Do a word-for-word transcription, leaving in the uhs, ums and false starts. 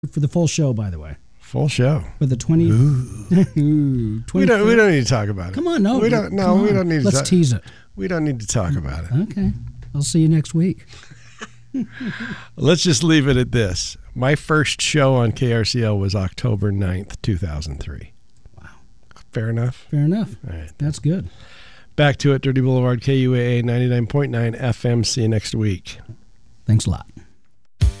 for the full show, by the way. Full show. For the twenty. Ooh, we don't. We don't need to talk about it. Come on, no. We don't. No, we don't need. Let's to tease it. We don't need to talk about it. Okay. I'll see you next week. Let's just leave it at this. My first show on K R C L was October ninth, two thousand three. Wow. Fair enough? Fair enough. All right. That's good. Back to it, Dirty Boulevard, K U A A ninety-nine point nine F M. See you next week. Thanks a lot.